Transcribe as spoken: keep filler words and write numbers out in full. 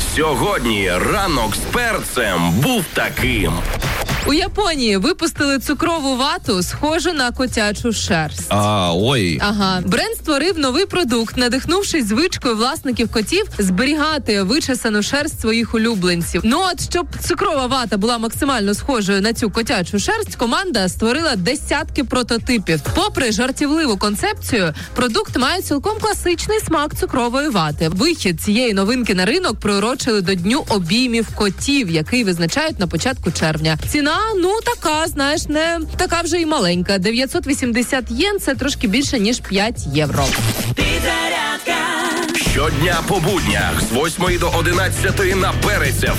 Сьогодні ранок з перцем був таким. У Японії випустили цукрову вату, схожу на котячу шерсть. А, ой. Ага. Бренд створив новий продукт, надихнувшись звичкою власників котів зберігати вичесану шерсть своїх улюбленців. Ну от, щоб цукрова вата була максимально схожою на цю котячу шерсть, команда створила десятки прототипів. Попри жартівливу концепцію, продукт має цілком класичний смак цукрової вати. Вихід цієї новинки на ринок приурочили до Дню обіймів котів, який визначають на початку червня. Ціна, ну, така, знаєш, не така вже і маленька. дев'ятсот вісімдесят єн – це трошки більше, ніж п'ять євро. Щодня по буднях з восьмої до одинадцятої на Перець еф